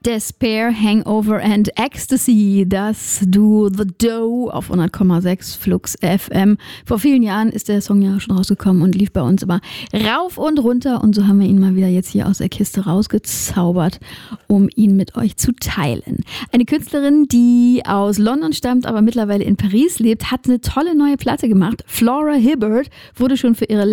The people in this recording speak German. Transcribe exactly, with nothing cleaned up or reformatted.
Despair, Hangover and Ecstasy, das Duo The Dough auf hundert Komma sechs Flux F M. Vor vielen Jahren ist der Song ja schon rausgekommen und lief bei uns immer rauf und runter. Und so haben wir ihn mal wieder jetzt hier aus der Kiste rausgezaubert, um ihn mit euch zu teilen. Eine Künstlerin, die aus London stammt, aber mittlerweile in Paris lebt, hat eine tolle neue Platte gemacht. Flora Hibbert wurde schon für ihre